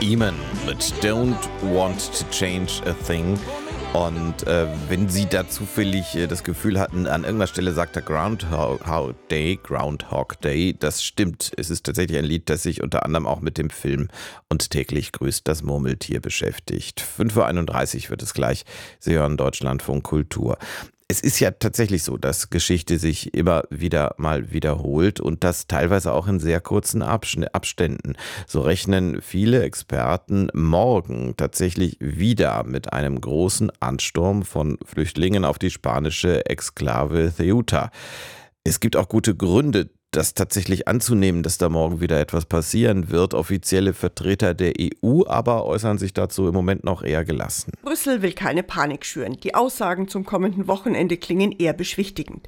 Eamon mit Don't Want to Change a Thing. Und wenn Sie da zufällig das Gefühl hatten, an irgendeiner Stelle sagt er Groundhog Day, das stimmt. Es ist tatsächlich ein Lied, das sich unter anderem auch mit dem Film Und täglich grüßt das Murmeltier beschäftigt. 5:31 Uhr wird es gleich. Sie hören Deutschlandfunk Kultur. Es ist ja tatsächlich so, dass Geschichte sich immer wieder mal wiederholt und das teilweise auch in sehr kurzen Abständen. So rechnen viele Experten morgen tatsächlich wieder mit einem großen Ansturm von Flüchtlingen auf die spanische Exklave Ceuta. Es gibt auch gute Gründe, das tatsächlich anzunehmen, dass da morgen wieder etwas passieren wird. Offizielle Vertreter der EU aber äußern sich dazu im Moment noch eher gelassen. Brüssel will keine Panik schüren. Die Aussagen zum kommenden Wochenende klingen eher beschwichtigend.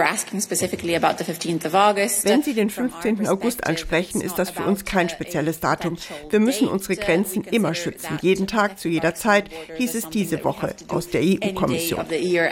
Wenn Sie den 15. August ansprechen, ist das für uns kein spezielles Datum. Wir müssen unsere Grenzen immer schützen. Jeden Tag, zu jeder Zeit, hieß es diese Woche aus der EU-Kommission.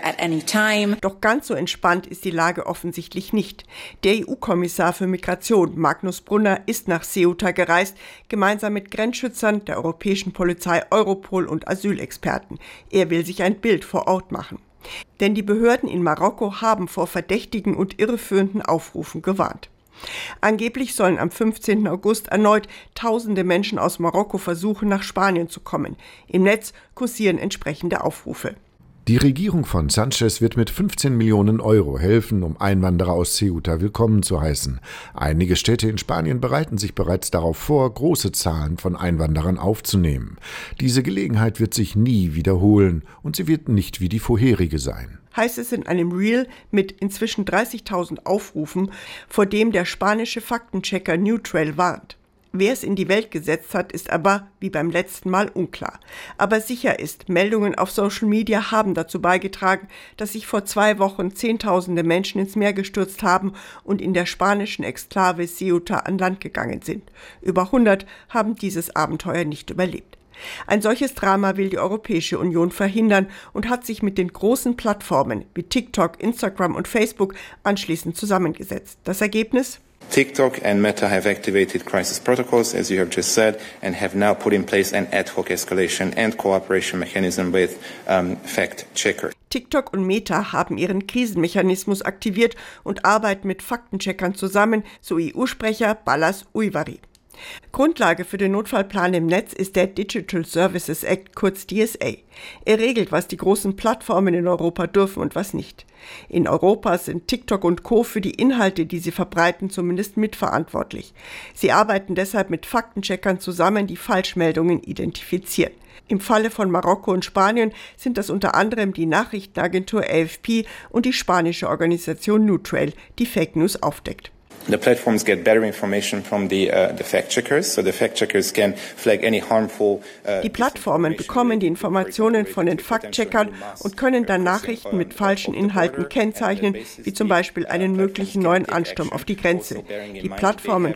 Doch ganz so entspannt ist die Lage offensichtlich nicht. Der EU-Kommissar für Migration, Magnus Brunner, ist nach Ceuta gereist, gemeinsam mit Grenzschützern, der europäischen Polizei, Europol und Asylexperten. Er will sich ein Bild vor Ort machen. Denn die Behörden in Marokko haben vor verdächtigen und irreführenden Aufrufen gewarnt. Angeblich sollen am 15. August erneut tausende Menschen aus Marokko versuchen, nach Spanien zu kommen. Im Netz kursieren entsprechende Aufrufe. Die Regierung von Sanchez wird mit 15 Millionen Euro helfen, um Einwanderer aus Ceuta willkommen zu heißen. Einige Städte in Spanien bereiten sich bereits darauf vor, große Zahlen von Einwanderern aufzunehmen. Diese Gelegenheit wird sich nie wiederholen und sie wird nicht wie die vorherige sein. Heißt es in einem Reel mit inzwischen 30.000 Aufrufen, vor dem der spanische Faktenchecker Neutral warnt. Wer es in die Welt gesetzt hat, ist aber, wie beim letzten Mal, unklar. Aber sicher ist, Meldungen auf Social Media haben dazu beigetragen, dass sich vor 2 Wochen Zehntausende Menschen ins Meer gestürzt haben und in der spanischen Exklave Ceuta an Land gegangen sind. Über 100 haben dieses Abenteuer nicht überlebt. Ein solches Drama will die Europäische Union verhindern und hat sich mit den großen Plattformen wie TikTok, Instagram und Facebook anschließend zusammengesetzt. Das Ergebnis? TikTok and Meta have activated crisis protocols, as you have just said, and have now put in place an ad hoc escalation and cooperation mechanism with fact-checkers. TikTok und Meta haben ihren Krisenmechanismus aktiviert und arbeiten mit Faktencheckern zusammen, so EU-Sprecher Balázs Ujvari. Grundlage für den Notfallplan im Netz ist der Digital Services Act, kurz DSA. Er regelt, was die großen Plattformen in Europa dürfen und was nicht. In Europa sind TikTok und Co. für die Inhalte, die sie verbreiten, zumindest mitverantwortlich. Sie arbeiten deshalb mit Faktencheckern zusammen, die Falschmeldungen identifizieren. Im Falle von Marokko und Spanien sind das unter anderem die Nachrichtenagentur AFP und die spanische Organisation Neutral, die Fake News aufdeckt. The platforms get better information from the fact-checkers, so the fact-checkers can flag any harmful. Die Plattformen bekommen die Informationen von den Fact-checkern und können dann Nachrichten mit falschen Inhalten kennzeichnen, wie zum Beispiel einen möglichen neuen Ansturm auf die Grenze. Die Plattformen